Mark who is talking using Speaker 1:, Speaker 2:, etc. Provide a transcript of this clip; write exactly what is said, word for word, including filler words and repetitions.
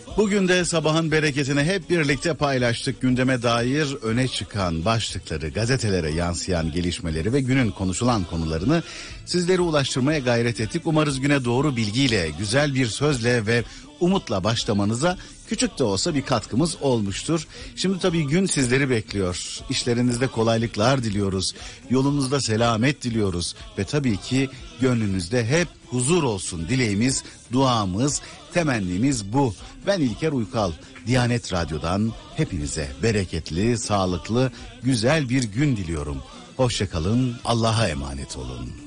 Speaker 1: Bugün de sabahın bereketini hep birlikte paylaştık. Gündeme dair öne çıkan başlıkları, gazetelere yansıyan gelişmeleri ve günün konuşulan konularını sizlere ulaştırmaya gayret ettik. Umarız güne doğru bilgiyle, güzel bir sözle ve umutla başlamanıza küçük de olsa bir katkımız olmuştur. Şimdi tabii gün sizleri bekliyor. İşlerinizde kolaylıklar diliyoruz. Yolunuzda selamet diliyoruz. Ve tabii ki gönlünüzde hep huzur olsun dileğimiz, duamız, temennimiz bu. Ben İlker Uykal, Diyanet Radyo'dan hepinize bereketli, sağlıklı, güzel bir gün diliyorum. Hoşça kalın, Allah'a emanet olun.